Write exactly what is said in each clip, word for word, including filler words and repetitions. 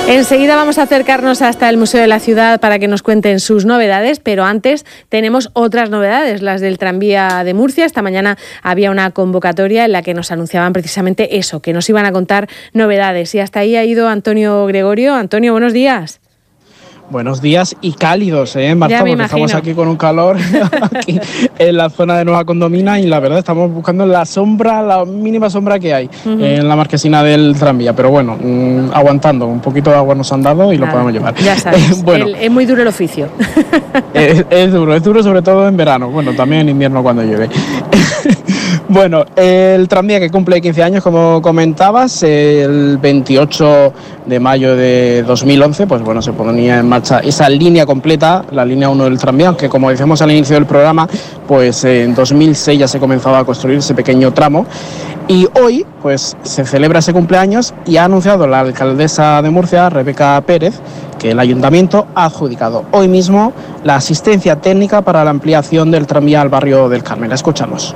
Enseguida vamos a acercarnos hasta el Museo de la Ciudad para que nos cuenten sus novedades, pero antes tenemos otras novedades, las del tranvía de Murcia. Esta mañana había una convocatoria en la que nos anunciaban precisamente eso, que nos iban a contar novedades. Y hasta ahí ha ido Antonio Gregorio. Antonio, buenos días. Buenos días y cálidos, ¿eh, Marta? Porque imagino. Estamos aquí con un calor aquí en la zona de Nueva Condomina y la verdad estamos buscando la sombra, la mínima sombra que hay uh-huh. en la marquesina del tranvía. Pero bueno, mmm, aguantando, un poquito de agua nos han dado y Nada, lo podemos llevar. Ya sabes, eh, bueno, el, es muy duro el oficio. es, es duro, es duro sobre todo en verano, bueno, también en invierno cuando llueve. Bueno, el tranvía que cumple quince años, como comentabas, el veintiocho de mayo de dos mil once, pues bueno, se ponía en marcha esa línea completa, la línea uno del tranvía, aunque como decíamos al inicio del programa, pues en dos mil seis ya se comenzaba a construir ese pequeño tramo. Y hoy, pues se celebra ese cumpleaños y ha anunciado la alcaldesa de Murcia, Rebeca Pérez, que el ayuntamiento ha adjudicado hoy mismo la asistencia técnica para la ampliación del tranvía al barrio del Carmen. La escuchamos.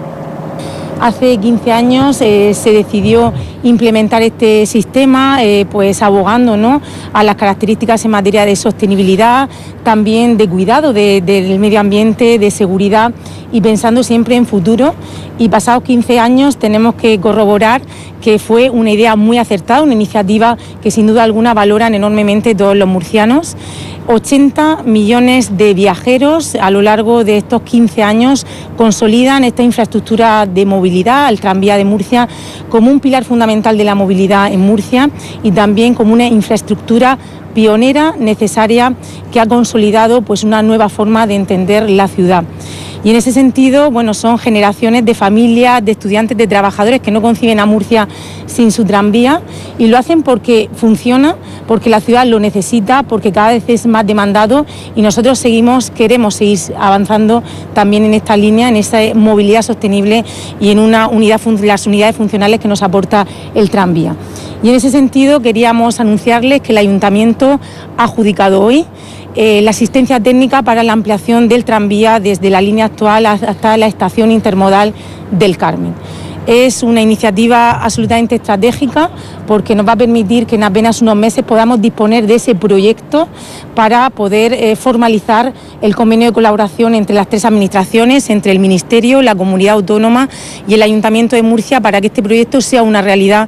Hace quince años eh, se decidió implementar este sistema, eh, pues abogando, ¿no?, a las características en materia de sostenibilidad, también de cuidado de, del medio ambiente, de seguridad y pensando siempre en futuro. Y pasados quince años tenemos que corroborar que fue una idea muy acertada, una iniciativa que sin duda alguna valoran enormemente todos los murcianos. ochenta millones de viajeros a lo largo de estos quince años consolidan esta infraestructura de movilidad, el tranvía de Murcia, como un pilar fundamental de la movilidad en Murcia y también como una infraestructura pionera, necesaria, que ha consolidado pues una nueva forma de entender la ciudad. Y en ese sentido, bueno, son generaciones de familias, de estudiantes, de trabajadores que no conciben a Murcia sin su tranvía y lo hacen porque funciona, porque la ciudad lo necesita, porque cada vez es más demandado y nosotros seguimos, queremos seguir avanzando también en esta línea, en esa movilidad sostenible y en una unidad, las unidades funcionales que nos aporta el tranvía. Y en ese sentido queríamos anunciarles que el Ayuntamiento ha adjudicado hoy Eh, la asistencia técnica para la ampliación del tranvía desde la línea actual hasta la estación intermodal del Carmen. Es una iniciativa absolutamente estratégica porque nos va a permitir que en apenas unos meses podamos disponer de ese proyecto para poder eh, formalizar el convenio de colaboración entre las tres administraciones, entre el Ministerio, la Comunidad Autónoma y el Ayuntamiento de Murcia para que este proyecto sea una realidad.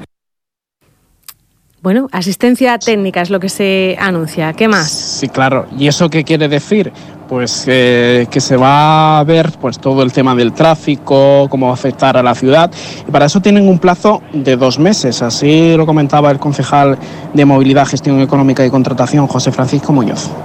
Bueno, asistencia técnica es lo que se anuncia. ¿Qué más? Sí, claro. ¿Y eso qué quiere decir? Pues eh, que se va a ver pues todo el tema del tráfico, cómo va a afectar a la ciudad. Y para eso tienen un plazo de dos meses. Así lo comentaba el concejal de Movilidad, Gestión Económica y Contratación, José Francisco Muñoz.